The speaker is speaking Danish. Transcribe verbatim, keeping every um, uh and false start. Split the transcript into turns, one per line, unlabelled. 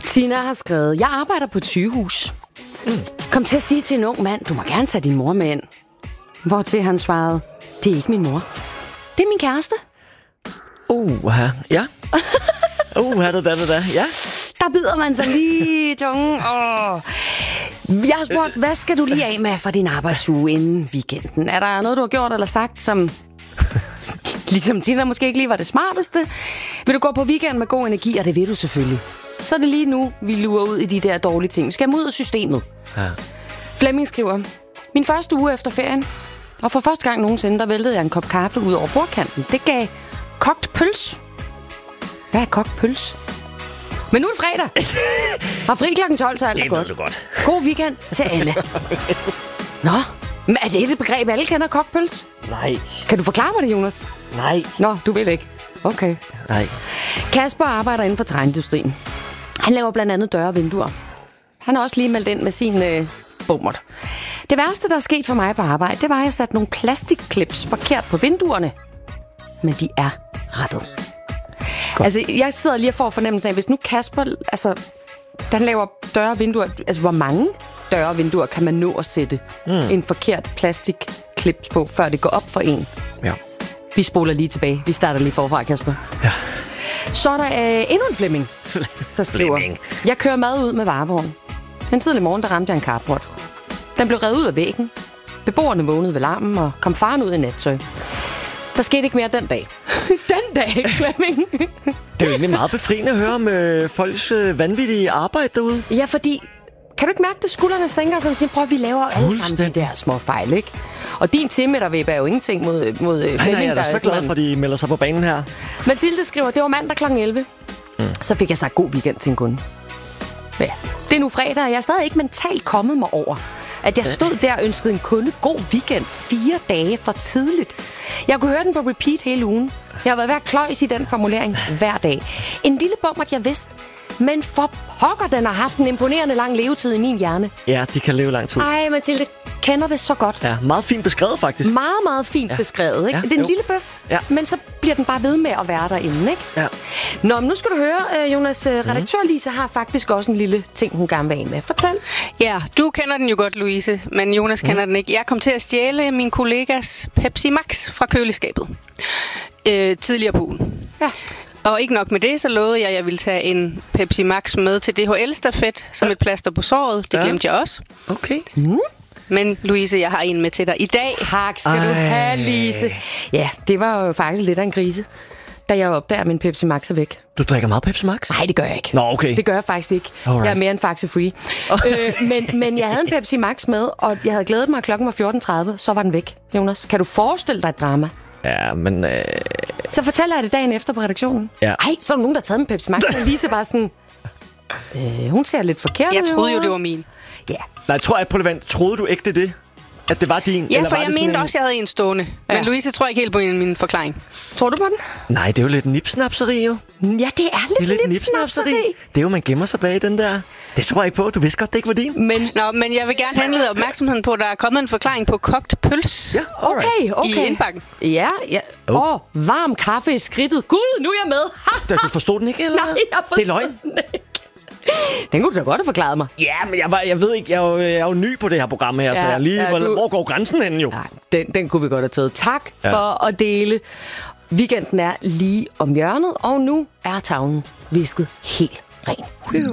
Tina har skrevet, jeg arbejder på et sygehus. Mm. Kom til at sige til en ung mand, du må gerne tage din mor med ind. Hvortil han svarede, det er ikke min mor. Det er min kæreste.
Uha, ja. Uha, da, da, da, ja.
Der bider man sig lige i tungen. Oh. Jeg har spurgt, hvad skal du lige af med for din arbejdsuge inden weekenden? Er der noget, du har gjort eller sagt, som ligesom Tina måske ikke lige var det smarteste? Vil du gå på weekend med god energi, og det vil du selvfølgelig. Så er det lige nu, vi lurer ud i de der dårlige ting. Vi skal ud af systemet. Ja. Flemming skriver, min første uge efter ferien, og for første gang nogensinde, der væltede jeg en kop kaffe ud over bordkanten. Det gav kogt pøls. Hvad er kogt pøls? Men nu er det fredag. Har fri klokken tolv, så alt er godt.
Det godt.
God weekend til alle. Nå, men er det et begreb, alle kender, kogt pøls?
Nej.
Kan du forklare mig det, Jonas?
Nej.
Nå, du vil ikke. Okay.
Nej.
Kasper arbejder inden for træindustrien. Han laver blandt andet døre og vinduer. Han har også lige meldt ind med sin øh, bommert. Det værste, der er sket for mig på arbejde, det var, at jeg satte nogle plastikklips forkert på vinduerne. Men de er rettet. Godt. Altså, jeg sidder lige og får fornemmelsen af, hvis nu Kasper, altså, den laver døre og vinduer, altså, hvor mange døre og vinduer kan man nå at sætte mm. en forkert plastikklips på, før det går op for en?
Ja.
Vi spoler lige tilbage. Vi starter lige forfra, Kasper.
Ja.
Så er der øh, endnu en Flemming, der skriver, Flemming. Jeg kører mad ud med varevogn. En tidlig morgen, der ramte jeg en carport. Den blev revet ud af væggen. Beboerne vågnede ved larmen og kom faren ud i nattøj. Der skete ikke mere den dag. Den dag, Flemming.
Det er jo egentlig meget befriende at høre om øh, folks øh, vanvittige arbejde derude.
Ja, fordi... Kan du ikke mærke, at skuldrene sænker, som siger, prøv, vi laver alle sammen de der små fejl, ikke? Og din timetervæb er jo ingenting mod, mod Flemming.
Nej, nej, jeg er så glad for, at de melder sig på banen her.
Mathilde skriver, det var mandag klokken elleve. Mm. Så fik jeg sagt god weekend til en kunde. Ja, det er nu fredag, og jeg er stadig ikke mentalt kommet mig over, at jeg stod der og ønskede en kunde god weekend fire dage for tidligt. Jeg kunne høre den på repeat hele ugen. Jeg har været hver kløjs i den formulering hver dag. En lille bommert, jeg vidste. Men for pokker, den har haft en imponerende lang levetid i min hjerne.
Ja, de kan leve lang tid.
Ej, Mathilde, kender det så godt.
Ja, meget fint beskrevet faktisk.
Meget, meget fint ja. beskrevet, ikke? Ja, det er en jo. lille bøf, ja. men så bliver den bare ved med at være derinde, ikke?
Ja.
Nå, men nu skal du høre, Jonas, redaktør Lise har faktisk også en lille ting, hun gerne vil af med. Fortæl.
Ja, du kender den jo godt, Louise, men Jonas kender mm. den ikke. Jeg kom til at stjæle min kollegas Pepsi Max fra køleskabet øh, tidligere på ugen. Ja. Og ikke nok med det, så lovede jeg, at jeg ville tage en Pepsi Max med til D H L-stafet som ja. et plaster på såret. Det ja. glemte jeg også.
Okay. Mm.
Men Louise, jeg har en med til dig i dag.
Tak skal Ej. du have, Lise. Ja, det var jo faktisk lidt af en krise, da jeg opdager, at min Pepsi Max er væk.
Du drikker meget Pepsi Max?
Nej, det gør jeg ikke.
Nå, okay.
Det gør jeg faktisk ikke.
Alright.
Jeg er mere en Faxe-free. øh, men, men jeg havde en Pepsi Max med, og jeg havde glædet mig, at klokken var fjorten tredive. Så var den væk, Jonas. Kan du forestille dig et drama?
Ja, men... Øh...
Så fortæller jeg det dagen efter på redaktionen.
Ja.
Ej, så er der nogen, der har taget en Pepsi Max, og Lise bare sådan... Øh, hun ser lidt forkert.
Jeg troede jo, det var min.
Ja.
Nej, tror jeg, prøv at troede du ikke det, det? At det var din?
Ja,
eller
for
var
jeg mente en... også, at jeg havde en stående. Ja. Men Louise tror ikke helt på min, min forklaring.
Tror du på den?
Nej, det er jo lidt nipsnapseri, jo.
Ja, det er lidt,
det er lidt nipsnapseri. Det er jo, man gemmer sig bag den der... Det tror jeg ikke på. Du vidste godt, det ikke var din.
Men, Nå, men jeg vil gerne henlede opmærksomheden på, at der er kommet en forklaring på kogt pøls.
Ja,
okay, okay.
I indbakken.
Ja, ja. Åh, oh. oh, varm kaffe i skridtet. Gud, nu er jeg med.
Du forstod den ikke, eller?
Nej, jeg forstod
det er løgn.
Den ikke. Den kunne du da godt have forklaret mig.
Ja, men jeg, var, jeg ved ikke, jeg er, jo, jeg er jo ny på det her program her, ja, så jeg lige, ja, du... hvor går grænsen hen jo?
Nej, den, den kunne vi godt have taget. Tak ja. for at dele. Weekenden er lige om hjørnet, og nu er tavlen visket helt ren.